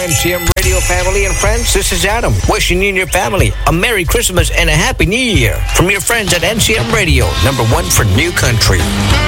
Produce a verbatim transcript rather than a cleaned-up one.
M C M Radio family and friends. This is Adam, wishing you and your family a Merry Christmas and a Happy New Year from your friends at M C M Radio, number one for New Country.